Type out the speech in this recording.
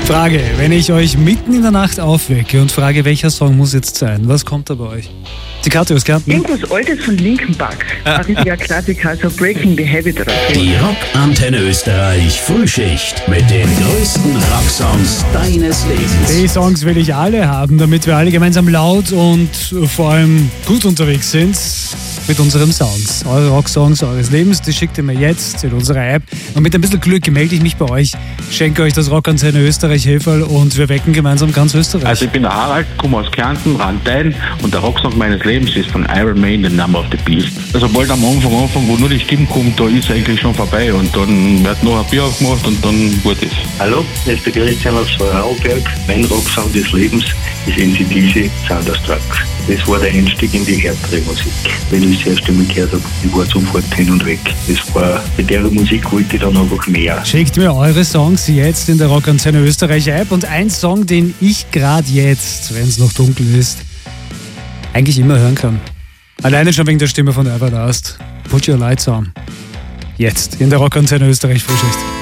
Frage, wenn ich euch mitten in der Nacht aufwecke und frage, welcher Song muss jetzt sein, was kommt da bei euch? Die Karte aus Kärnten. Irgendwas Altes von Linkin Park. Ein richtiger Klassiker, so Breaking the Habit oder so. Die Rockantenne Österreich Frühschicht mit den größten Rocksongs deines Lebens. Die Songs will ich alle haben, damit wir alle gemeinsam laut und vor allem gut unterwegs sind mit unseren Sounds. Eure Rocksongs eures Lebens, die schickt ihr mir jetzt in unsere App. Und mit ein bisschen Glück melde ich mich bei euch, schenke euch das Rockantenne Österreich Heferl und wir wecken gemeinsam ganz Österreich. Also ich bin der Harald, komme aus Kärnten, Randein und der Rocksong meines Lebens ist von Iron Maiden, The Number of the Beast. Also bald am Anfang, wo nur die Stimme kommt, da ist eigentlich schon vorbei und dann wird noch ein Bier aufgemacht und dann gut ist. Hallo, hier ist der Christian aus Vorarlberg. Mein Rocksong des Lebens ist AC/DC Thunderstruck. Das war der Einstieg in die härtere Musik. Wenn ich das erste Mal gehört habe, ich war sofort hin und weg. Das war, bei der Musik wollte ich dann einfach mehr. Schickt mir eure Songs jetzt in der Rockantenne Österreich App und ein Song, den ich gerade jetzt, wenn es noch dunkel ist, eigentlich immer hören kann. Alleine schon wegen der Stimme von Everlast. Put Your Lights On. Jetzt in der Rockantenne Österreich Frühschicht.